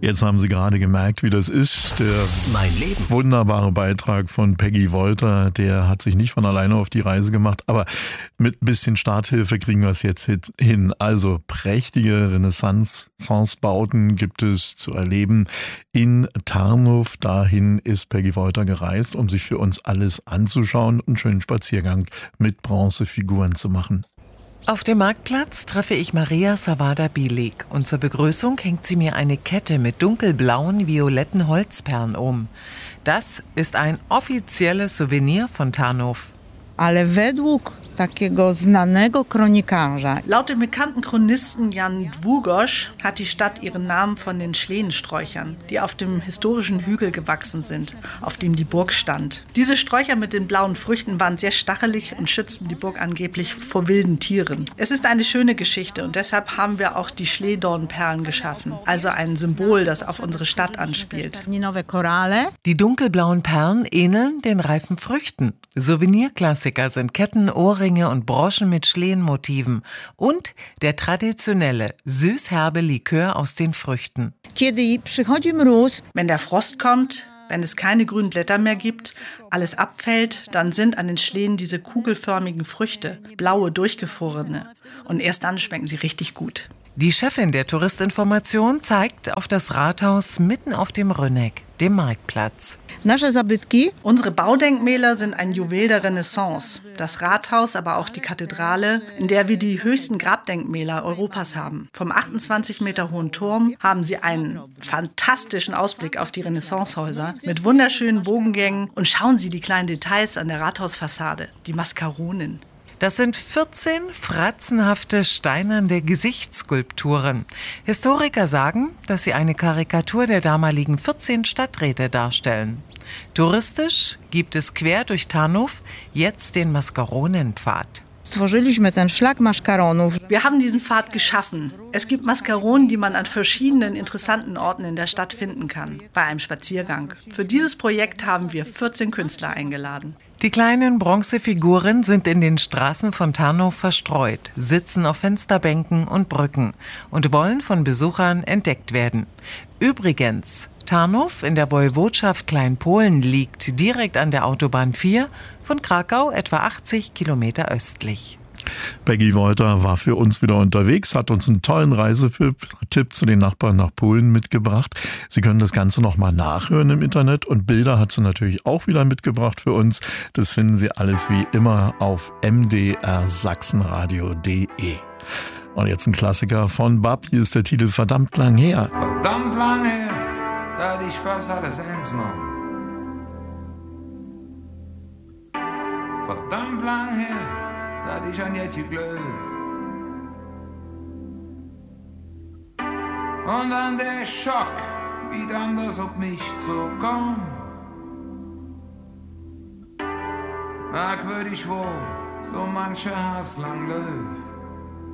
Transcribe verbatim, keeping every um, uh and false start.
Jetzt haben Sie gerade gemerkt, wie das ist. Der Mein Leben. Wunderbare Beitrag von Peggy Wolter, der hat sich nicht von alleine auf die Reise gemacht, aber mit ein bisschen Starthilfe kriegen wir es jetzt hin. Also prächtige Renaissance-Bauten gibt es zu erleben in Tarnów. Dahin ist Peggy Wolter gereist, um sich für uns alles anzuschauen und einen schönen Spaziergang mit Bronzefiguren zu machen. Auf dem Marktplatz treffe ich Maria Savada-Bilic und zur Begrüßung hängt sie mir eine Kette mit dunkelblauen, violetten Holzperlen um. Das ist ein offizielles Souvenir von Tarnów. Ale według takiego znanego kronikarza. Laut dem bekannten Chronisten Jan Długosz hat die Stadt ihren Namen von den Schlehensträuchern, die auf dem historischen Hügel gewachsen sind, auf dem die Burg stand. Diese Sträucher mit den blauen Früchten waren sehr stachelig und schützten die Burg angeblich vor wilden Tieren. Es ist eine schöne Geschichte und deshalb haben wir auch die Schlehdornperlen geschaffen, also ein Symbol, das auf unsere Stadt anspielt. Die dunkelblauen Perlen ähneln den reifen Früchten. Souvenirklassiker sind Ketten, Ohrringe und Broschen mit Schlehenmotiven und der traditionelle süß-herbe Likör aus den Früchten. Wenn der Frost kommt, wenn es keine grünen Blätter mehr gibt, alles abfällt, dann sind an den Schlehen diese kugelförmigen Früchte, blaue, durchgefrorene. Und erst dann schmecken sie richtig gut. Die Chefin der Touristinformation zeigt auf das Rathaus mitten auf dem Rynnek, dem Marktplatz. Unsere Baudenkmäler sind ein Juwel der Renaissance. Das Rathaus, aber auch die Kathedrale, in der wir die höchsten Grabdenkmäler Europas haben. Vom achtundzwanzig Meter hohen Turm haben sie einen fantastischen Ausblick auf die Renaissancehäuser mit wunderschönen Bogengängen. Und schauen Sie die kleinen Details an der Rathausfassade, die Mascaronen. Das sind vierzehn fratzenhafte steinerne Gesichtsskulpturen. Historiker sagen, dass sie eine Karikatur der damaligen vierzehn Stadträte darstellen. Touristisch gibt es quer durch Tarnów jetzt den Mascaronenpfad. Wir haben diesen Pfad geschaffen. Es gibt Mascaronen, die man an verschiedenen interessanten Orten in der Stadt finden kann, bei einem Spaziergang. Für dieses Projekt haben wir vierzehn Künstler eingeladen. Die kleinen Bronzefiguren sind in den Straßen von Tarnów verstreut, sitzen auf Fensterbänken und Brücken und wollen von Besuchern entdeckt werden. Übrigens, Tarnów in der Woiwodschaft Kleinpolen liegt direkt an der Autobahn vier, von Krakau etwa achtzig Kilometer östlich. Peggy Wolter war für uns wieder unterwegs, hat uns einen tollen Reisetipp zu den Nachbarn nach Polen mitgebracht. Sie können das Ganze nochmal nachhören im Internet und Bilder hat sie natürlich auch wieder mitgebracht für uns. Das finden Sie alles wie immer auf m d r sachsenradio punkt d e. Und jetzt ein Klassiker von Bab, hier ist der Titel Verdammt lang her. Verdammt lang her, da hatte ich fast alles eins noch. Verdammt lang her, da hatte ich an Jetje Glöw. Und dann der Schock, wie dann das auf mich zukam. Merkwürdig wohl, so mancher Hass lang Löw.